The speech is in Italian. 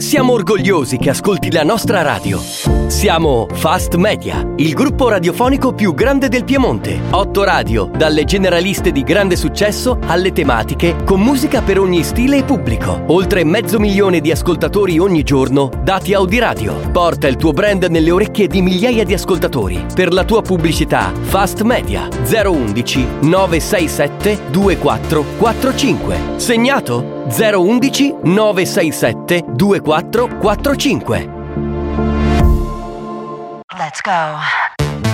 Siamo orgogliosi che ascolti la nostra radio. Siamo Fast Media, il gruppo radiofonico più grande del Piemonte. 8 radio, dalle generaliste di grande successo alle tematiche, con musica per ogni stile e pubblico. Oltre 500.000 di ascoltatori ogni giorno, dati Audiradio. Porta il tuo brand nelle orecchie di migliaia di ascoltatori. Per la tua pubblicità, Fast Media 011 967 2445. Segnato? 011 967 2445. Let's go.